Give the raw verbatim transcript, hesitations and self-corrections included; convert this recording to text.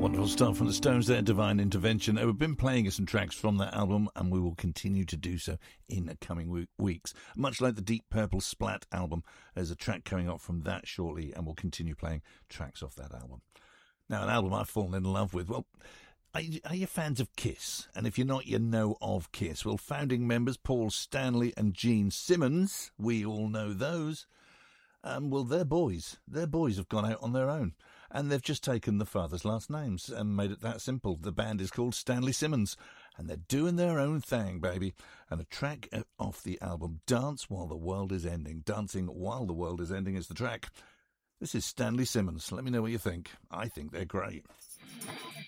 Wonderful stuff from the Stones there, Divine Intervention. We've been playing some tracks from that album, and we will continue to do so in the coming w- weeks. Much like the Deep Purple Splat album, there's a track coming up from that shortly, and we'll continue playing tracks off that album. Now, an album I've fallen in love with, well, are you, are you fans of Kiss? And if you're not, you know of Kiss. Well, founding members Paul Stanley and Gene Simmons, we all know those. Um, well, their boys, their boys have gone out on their own, and they've just taken the father's last names and made it that simple. The band is called Stanley Simmons, and they're doing their own thing, baby. And the track off the album, Dance While the World is Ending, Dancing While the World is Ending is the track. This is Stanley Simmons. Let me know what you think. I think they're great.